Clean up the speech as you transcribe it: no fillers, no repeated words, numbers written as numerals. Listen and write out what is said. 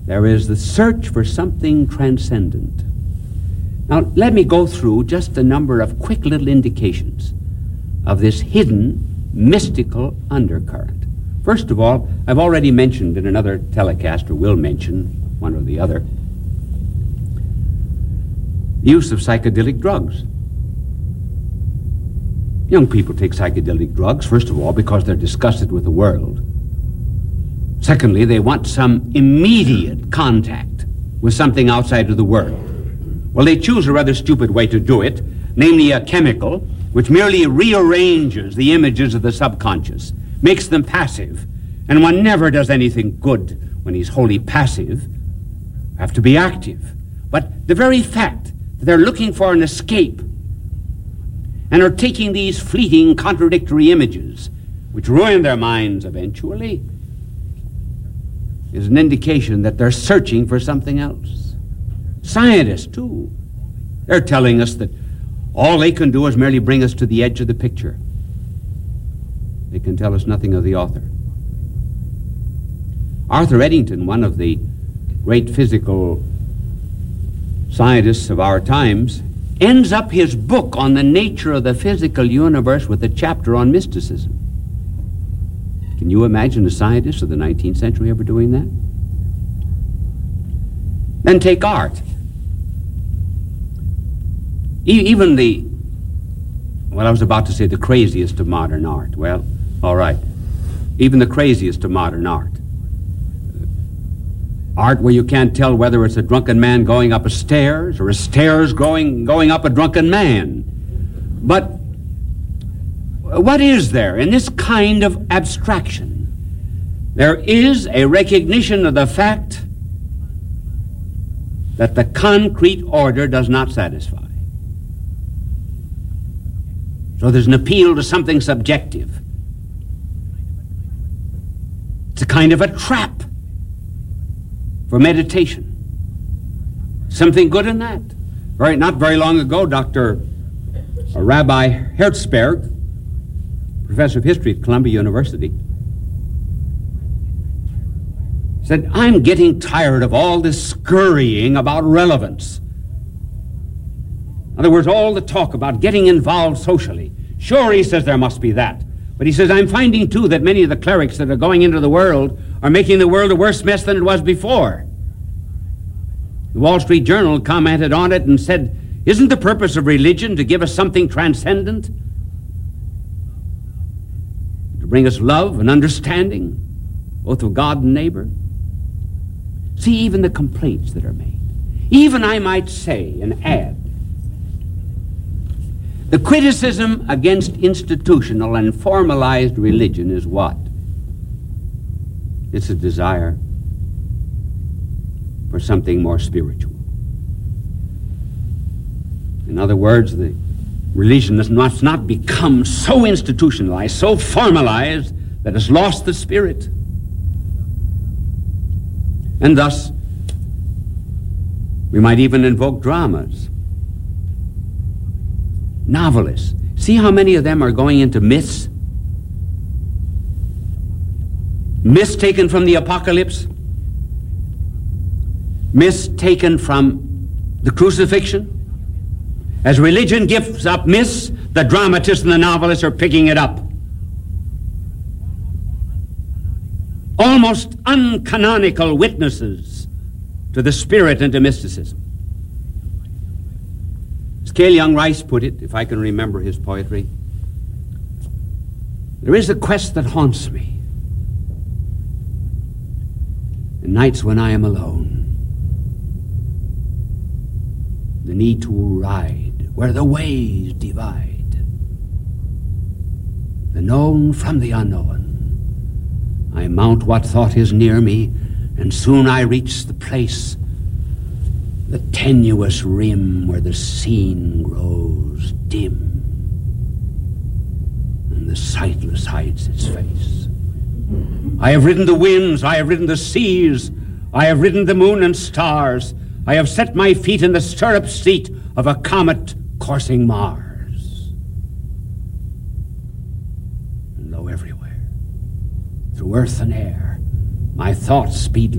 There is the search for something transcendent. Now, let me go through just a number of quick little indications of this hidden, mystical undercurrent. First of all, I've already mentioned in another telecast, or will mention, one or the other, the use of psychedelic drugs. Young people take psychedelic drugs, first of all, because they're disgusted with the world. Secondly, they want some immediate contact with something outside of the world. Well, they choose a rather stupid way to do it, namely a chemical which merely rearranges the images of the subconscious, makes them passive, and one never does anything good when he's wholly passive. Have to be active. But the very fact that they're looking for an escape and are taking these fleeting, contradictory images, which ruin their minds eventually, is an indication that they're searching for something else. Scientists, too. They're telling us that all they can do is merely bring us to the edge of the picture. They can tell us nothing of the author. Arthur Eddington, one of the great physical scientists of our times, ends up his book on the nature of the physical universe with a chapter on mysticism. Can you imagine a scientist of the 19th century ever doing that? Then take art. Even I was about to say the craziest of modern art. Well, all right. Even the craziest of modern art. Art where you can't tell whether it's a drunken man going up a stairs or a stairs going up a drunken man. But what is there in this kind of abstraction? There is a recognition of the fact that the concrete order does not satisfy. So there's an appeal to something subjective. It's a kind of a trap for meditation. Something good in that. Not very long ago, Rabbi Herzberg, professor of history at Columbia University, said, I'm getting tired of all this scurrying about relevance. In other words, all the talk about getting involved socially. Sure, he says there must be that. But he says, I'm finding, too, that many of the clerics that are going into the world are making the world a worse mess than it was before. The Wall Street Journal commented on it and said, isn't the purpose of religion to give us something transcendent? To bring us love and understanding, both of God and neighbor? See, even the complaints that are made. Even, I might say and add, the criticism against institutional and formalized religion is what? It's a desire for something more spiritual. In other words, the religion must not become so institutionalized, so formalized, that it's lost the spirit. And thus, we might even invoke dramas. Novelists. See how many of them are going into myths? Myths taken from the apocalypse? Myths taken from the crucifixion? As religion gives up myths, the dramatists and the novelists are picking it up. Almost uncanonical witnesses to the spirit and to mysticism. As Cale Young Rice put it, if I can remember his poetry, there is a quest that haunts me in nights when I am alone. The need to ride where the ways divide, the known from the unknown. I mount what thought is near me, and soon I reach the place, the tenuous rim where the scene grows dim, and the sightless hides its face. I have ridden the winds, I have ridden the seas, I have ridden the moon and stars, I have set my feet in the stirrup seat of a comet coursing Mars. And lo, everywhere, through earth and air, my thoughts speed